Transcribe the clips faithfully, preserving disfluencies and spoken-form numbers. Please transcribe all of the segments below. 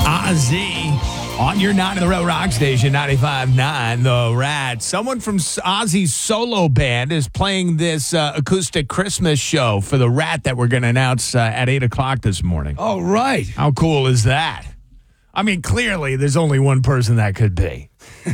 Ozzy on your nine in the row rock station, ninety-five point nine The Rat. Someone from Ozzy's solo band is playing this uh, acoustic Christmas show for The Rat that we're going to announce uh, at eight o'clock this morning. Oh, right. How cool is that? I mean, clearly there's only one person that could be.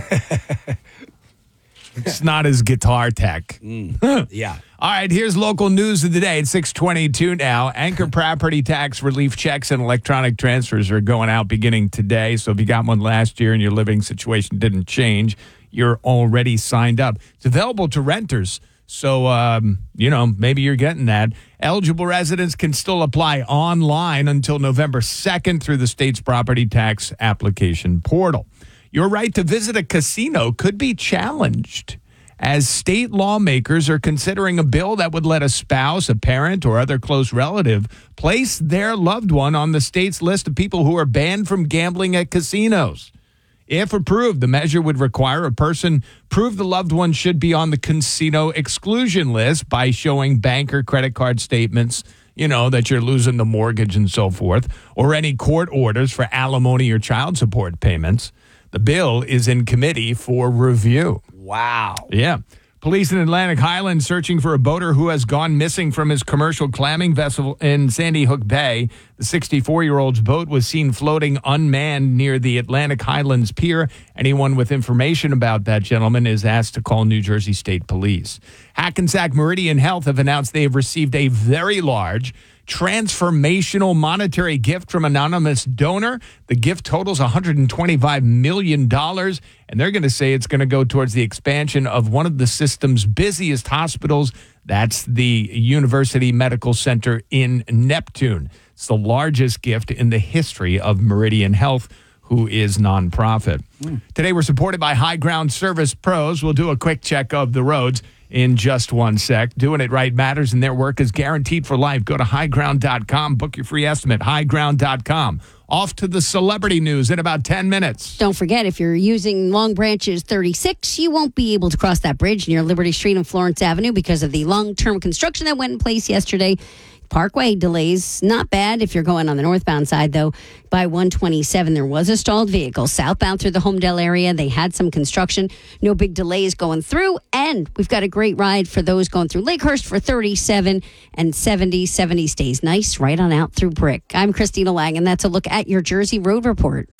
It's not his guitar tech. Mm, yeah. All right, here's local news of the day. It's six twenty-two now. Anchor property tax relief checks and electronic transfers are going out beginning today. So if you got one last year and your living situation didn't change, you're already signed up. It's available to renters. So, um, you know, maybe you're getting that. Eligible residents can still apply online until November second through the state's property tax application portal. Your right to visit a casino could be challenged as state lawmakers are considering a bill that would let a spouse, a parent, or other close relative place their loved one on the state's list of people who are banned from gambling at casinos. If approved, the measure would require a person prove the loved one should be on the casino exclusion list by showing bank or credit card statements, you know, that you're losing the mortgage and so forth, or any court orders for alimony or child support payments. The bill is in committee for review. Wow. Yeah. Police in Atlantic Highlands searching for a boater who has gone missing from his commercial clamming vessel in Sandy Hook Bay. The sixty-four-year-old's boat was seen floating unmanned near the Atlantic Highlands Pier. Anyone with information about that gentleman is asked to call New Jersey State Police. Hackensack Meridian Health have announced they have received a very large transformational monetary gift from anonymous donor. The gift totals one hundred twenty-five million dollars, and they're going to say it's going to go towards the expansion of one of the system's busiest hospitals. That's the University Medical Center in Neptune. It's the largest gift in the history of Meridian Health, who is nonprofit. Mm. Today, we're supported by High Ground Service Pros. We'll do a quick check of the roads in just one sec. Doing it right matters, and their work is guaranteed for life. Go to high ground dot com. Book your free estimate. high ground dot com. Off to the celebrity news in about ten minutes. Don't forget, if you're using Long Branch's thirty-six, you won't be able to cross that bridge near Liberty Street and Florence Avenue because of the long-term construction that went in place yesterday. Parkway delays, not bad if you're going on the northbound side, though. By one twenty-seven, there was a stalled vehicle southbound through the Homedale area. They had some construction. No big delays going through. And we've got a great ride for those going through Lakehurst for thirty-seven and seventy. seventy stays nice right on out through Brick. I'm Christina Lang, and that's a look at your Jersey Road Report.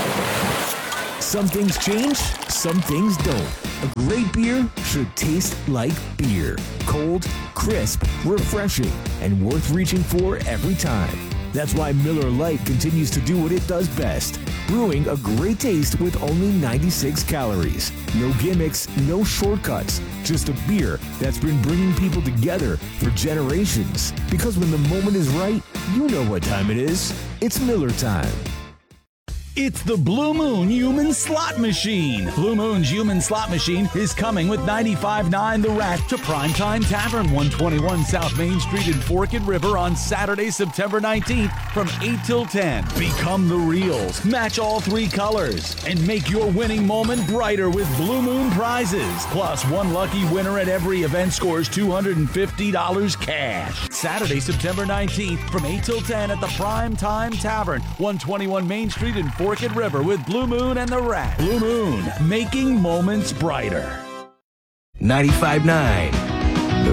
Some things change, some things don't. A great beer should taste like beer. Cold, crisp, refreshing, and worth reaching for every time. That's why Miller Lite continues to do what it does best. Brewing a great taste with only ninety-six calories. No gimmicks, no shortcuts. Just a beer that's been bringing people together for generations. Because when the moment is right, you know what time it is. It's Miller time. It's the Blue Moon Human Slot Machine. Blue Moon's Human Slot Machine is coming with ninety-five point nine The Rat to Primetime Tavern, one twenty-one South Main Street in Forked River on Saturday, September nineteenth from eight till ten. Become the reals, match all three colors, and make your winning moment brighter with Blue Moon prizes. Plus, one lucky winner at every event scores two hundred fifty dollars cash. Saturday, September nineteenth from eight till ten at the Primetime Tavern, one twenty-one Main Street in Forked River with Blue Moon and the Rat. Blue Moon, making moments brighter. ninety-five point nine